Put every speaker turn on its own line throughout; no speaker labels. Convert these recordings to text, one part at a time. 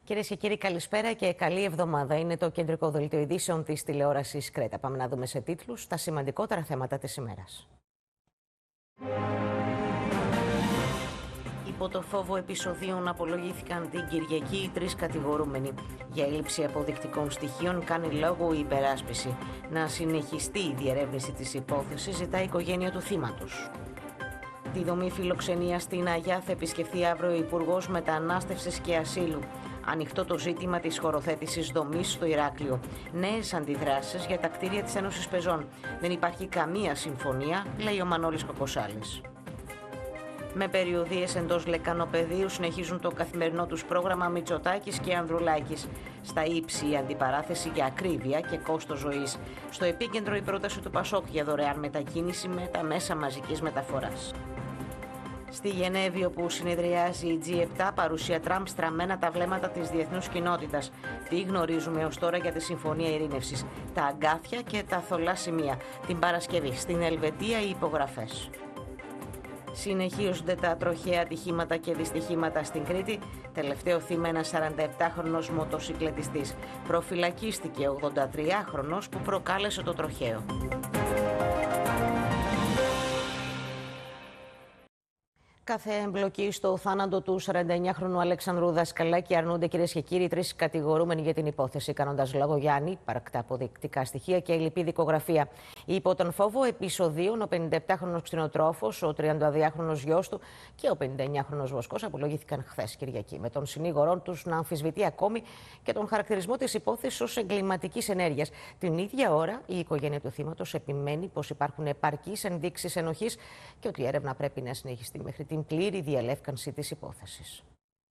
Κυρίες και κύριοι, καλησπέρα και καλή εβδομάδα. Είναι το κεντρικό δελτίο ειδήσεων της τηλεόρασης Κρέτα. Πάμε να δούμε σε τίτλους τα σημαντικότερα θέματα της ημέρας. Υπό το φόβο επεισοδίων απολογήθηκαν την Κυριακή οι τρεις κατηγορούμενοι. Για έλλειψη αποδεικτικών στοιχείων κάνει λόγο η υπεράσπιση. Να συνεχιστεί η διερεύνηση της υπόθεσης ζητά η οικογένεια του θύματος. Τη δομή φιλοξενίας στην Αγιά θα επισκεφθεί αύριο ο Υπουργός Μετανάστευσης και Ασύλου. Ανοιχτό το ζήτημα της χωροθέτησης δομής στο Ηράκλειο. Νέες αντιδράσεις για τα κτίρια της Ένωσης Πεζών. Δεν υπάρχει καμία συμφωνία, λέει ο Μανώλης Κοκοσάλης. Με περιοδίες εντός λεκανοπεδίου συνεχίζουν το καθημερινό τους πρόγραμμα Μητσοτάκης και Ανδρουλάκης. Στα ύψη η αντιπαράθεση για ακρίβεια και κόστος ζωής. Στο επίκεντρο η πρόταση του Πασόκ για δωρεάν μετακίνηση με τα μέσα μαζικής μεταφοράς. Στη Γενέβη, όπου συνεδριάζει η G7, παρουσία Τραμπ στραμμένα τα βλέμματα της διεθνούς κοινότητας. Τι γνωρίζουμε ως τώρα για τη Συμφωνία Ειρήνευσης, τα αγκάθια και τα θολά σημεία. Την Παρασκευή στην Ελβετία οι υπογραφές. Συνεχίζονται τα τροχαία ατυχήματα και δυστυχήματα στην Κρήτη. Τελευταίο θύμα ένας 47χρονος μοτοσικλετιστής. Προφυλακίστηκε 83χρονος που προκάλεσε το τροχαίο. Κάθε εμπλοκή στο θάνατο του 49χρονου Αλέξανδρου Δασκαλάκη αρνούνται, κυρίες και κύριοι, τρεις κατηγορούμενοι για την υπόθεση, κάνοντας λόγο για ανύπαρκτα αποδεικτικά στοιχεία και ελλειπή δικογραφία. Υπό τον φόβο επεισοδίων, ο 57χρονος κτηνοτρόφος, ο 32χρονος γιος του και ο 59χρονος βοσκός απολογήθηκαν χθες Κυριακή, με τον συνήγορό τους να αμφισβητεί ακόμη και τον χαρακτηρισμό της υπόθεσης ως εγκληματικής ενέργειας. Την ίδια ώρα, η οικογένεια του θύματος επιμένει πως υπάρχουν επαρκείς ενδείξεις ενοχής και ότι η έρευνα πρέπει να συνεχιστεί μέχρι την πλήρη διαλεύκανση της υπόθεσης.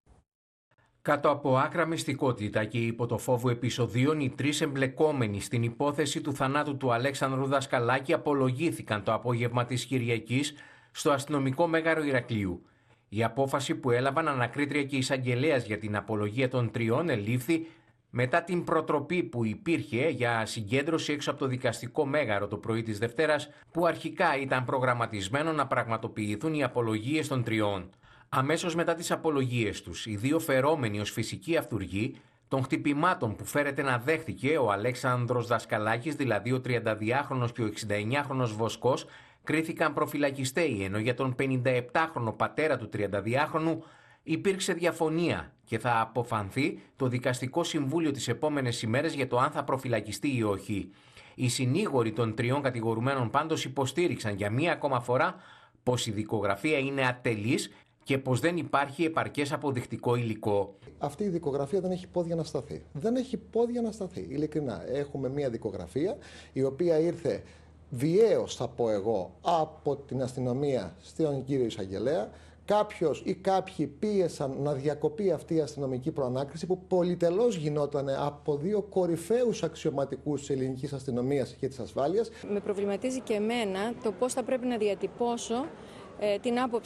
Κάτω από άκρα μυστικότητα και υπό το φόβο επεισοδίων, οι τρεις εμπλεκόμενοι στην υπόθεση του θανάτου του Αλέξανδρου Δασκαλάκη απολογήθηκαν το απόγευμα της Κυριακής στο αστυνομικό μέγαρο Ηρακλείου. Η απόφαση που έλαβαν ανακρίτρια και εισαγγελέας για την απολογία των τριών ελήφθη μετά την προτροπή που υπήρχε για συγκέντρωση έξω από το δικαστικό μέγαρο το πρωί της Δευτέρας, που αρχικά ήταν προγραμματισμένο να πραγματοποιηθούν οι απολογίες των τριών. Αμέσως μετά τις απολογίες τους, οι δύο φερόμενοι ως φυσικοί αυτουργοί των χτυπημάτων που φέρεται να δέχτηκε ο Αλέξανδρος Δασκαλάκης, δηλαδή ο 32χρονος και ο 69χρονος βοσκός, κρίθηκαν προφυλακιστέοι, ενώ για τον 57χρονο πατέρα του 32χρονου υπήρξε διαφωνία και θα αποφανθεί το Δικαστικό Συμβούλιο τις επόμενες ημέρες για το αν θα προφυλακιστεί ή όχι. Οι συνήγοροι των τριών κατηγορουμένων πάντως υποστήριξαν για μία ακόμα φορά πως η δικογραφία είναι ατελής και πως δεν υπάρχει επαρκές αποδεικτικό υλικό.
Αυτή η δικογραφία δεν έχει πόδια να σταθεί. Δεν έχει πόδια να σταθεί, ειλικρινά. Έχουμε μία δικογραφία η οποία ήρθε βιαίως, θα πω εγώ, από την αστυνομία στον κύριο εισαγγελέα. Κάποιος ή κάποιοι πίεσαν να διακοπεί αυτή η αστυνομική προανάκριση που πολυτελώς γινόταν από δύο κορυφαίους αξιωματικούς της ελληνικής αστυνομίας και της ασφάλειας.
Με προβληματίζει και εμένα το πώς θα πρέπει να διατυπώσω την άποψη